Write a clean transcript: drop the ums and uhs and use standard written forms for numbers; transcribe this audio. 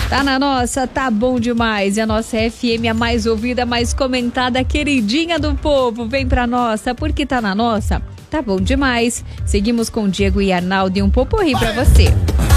Tá na nossa, tá bom demais. E a nossa FM, a mais ouvida, a mais comentada, a queridinha do povo. Vem pra nossa, porque tá na nossa, tá bom demais. Seguimos com Diego e Arnaldo e um poporri pra você.